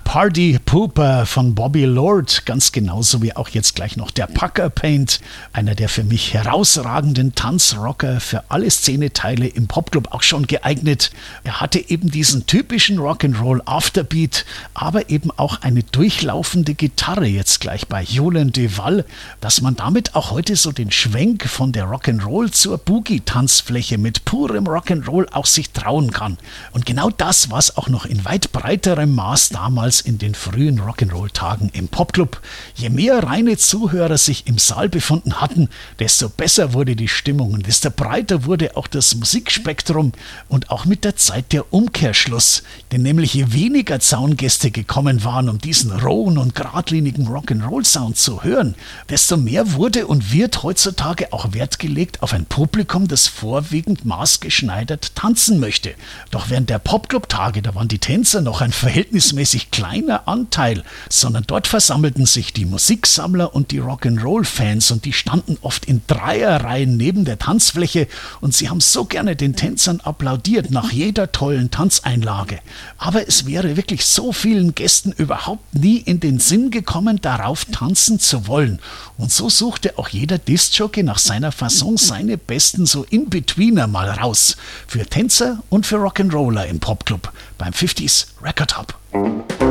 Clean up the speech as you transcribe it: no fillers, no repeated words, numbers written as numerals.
Party Pooper von Bobby Lord, ganz genauso wie auch jetzt gleich noch der Pucker Paint, einer der für mich herausragenden Tanzrocker, für alle Szeneteile im Popclub auch schon geeignet. Er hatte eben diesen typischen Rock'n'Roll Afterbeat, aber eben auch eine durchlaufende Gitarre jetzt gleich bei Julian Duval, dass man damit auch heute so den Schwenk von der Rock'n'Roll zur Boogie-Tanzfläche mit purem Rock'n'Roll auch sich trauen kann. Und genau das war es auch noch in weit breiterem Maß damals in den frühen Rock'n'Roll-Tagen im Popclub. Je mehr reine Zuhörer sich im Saal befunden hatten, desto besser wurde die Stimmung und desto breiter wurde auch das Musikspektrum und auch mit der Zeit der Umkehrschluss. Denn nämlich je weniger Zaungäste gekommen waren, um diesen rohen und geradlinigen Rock'n'Roll-Sound zu hören, desto mehr wurde und wird heutzutage auch Wert gelegt auf ein Publikum, das vorwiegend maßgeschneidert tanzen möchte. Doch während der Popclub-Tage, da waren die Tänzer noch ein verhältnismäßig kleiner Anteil, sondern dort versammelten sich die Musiksammler und die Rock'n'Roll-Fans und die standen oft in Dreierreihen neben der Tanzfläche und sie haben so gerne den Tänzern applaudiert nach jeder tollen Tanzeinlage. Aber es wäre wirklich so vielen Gästen überhaupt nie in den Sinn gekommen, darauf tanzen zu wollen. Und so suchte auch jeder Diskjockey nach seiner Fasson seine besten so In-Betweener mal raus. Für Tänzer und für Rock'n'Roller im Popclub beim 50s Record Hub.